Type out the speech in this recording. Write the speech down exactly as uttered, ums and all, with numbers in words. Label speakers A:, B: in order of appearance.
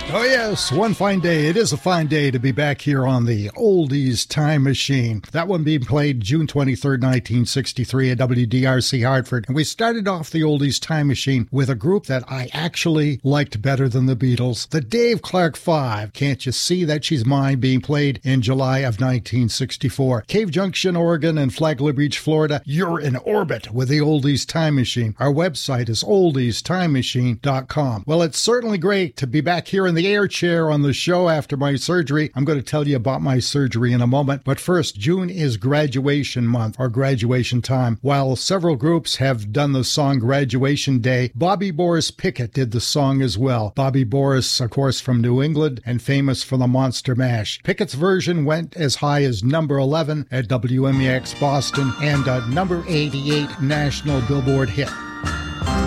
A: Oh yes, one fine day. It is a fine day to be back here on the Oldies Time Machine. That one being played June twenty-third, nineteen sixty-three at W D R C Hartford. And we started off the Oldies Time Machine with a group that I actually liked better than the Beatles, the Dave Clark Five. Can't You See That She's Mine, being played in July of nineteen sixty-four. Cave Junction, Oregon and Flagler Beach, Florida. You're in orbit with the Oldies Time Machine. Our website is oldies time machine dot com. Well, it's certainly great to be back here in the air chair on the show after my surgery. I'm going to tell you about my surgery in a moment, but first, June is graduation month, or graduation time. While several groups have done the song Graduation Day, Bobby Boris Pickett did the song as well. Bobby Boris, of course, from New England and famous for the Monster Mash. Pickett's version went as high as number eleven at W M E X Boston and a number eighty-eight national Billboard hit.